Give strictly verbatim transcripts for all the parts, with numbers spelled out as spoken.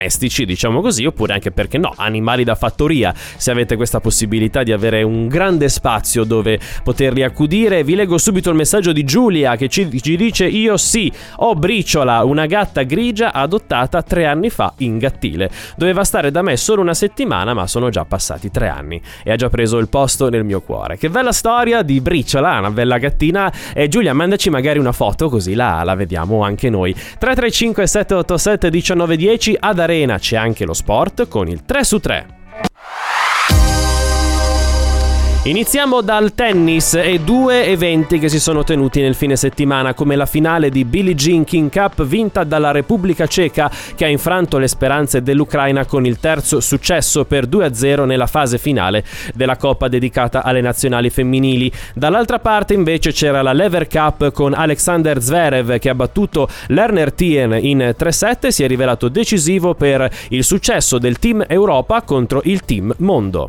domestici, diciamo così, oppure anche, perché no, animali da fattoria, se avete questa possibilità di avere un grande spazio dove poterli accudire. Vi leggo subito il messaggio di Giulia che ci, ci dice: io sì, ho Briciola, una gatta grigia adottata tre anni fa in gattile. Doveva stare da me solo una settimana, ma sono già passati tre anni e ha già preso il posto nel mio cuore. Che bella storia di Briciola, una bella gattina. E Giulia, mandaci magari una foto così la, la vediamo anche noi. tre tre cinque sette otto sette uno nove uno zero. Ad Arena c'è anche lo sport con il tre su tre. Iniziamo dal tennis e due eventi che si sono tenuti nel fine settimana, come la finale di Billie Jean King Cup vinta dalla Repubblica Ceca, che ha infranto le speranze dell'Ucraina con il terzo successo per due a zero nella fase finale della Coppa dedicata alle nazionali femminili. Dall'altra parte invece c'era la Lever Cup con Alexander Zverev, che ha battuto Lerner Tien in tre set e si è rivelato decisivo per il successo del Team Europa contro il Team Mondo.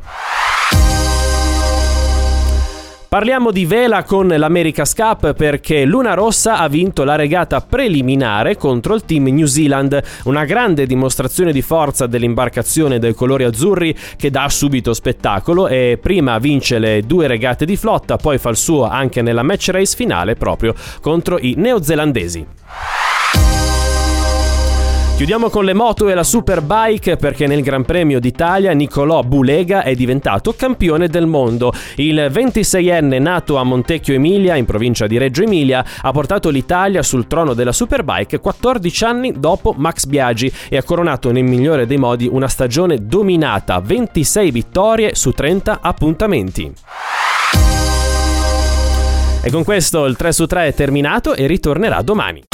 Parliamo di vela con l'America's Cup, perché Luna Rossa ha vinto la regata preliminare contro il team New Zealand, una grande dimostrazione di forza dell'imbarcazione dei colori azzurri che dà subito spettacolo e prima vince le due regate di flotta, poi fa il suo anche nella match race finale proprio contro i neozelandesi. Chiudiamo con le moto e la Superbike, perché nel Gran Premio d'Italia Nicolò Bulega è diventato campione del mondo. Il ventiseienne nato a Montecchio Emilia, in provincia di Reggio Emilia, ha portato l'Italia sul trono della Superbike quattordici anni dopo Max Biaggi e ha coronato nel migliore dei modi una stagione dominata, ventisei vittorie su trenta appuntamenti. E con questo il tre su tre è terminato e ritornerà domani.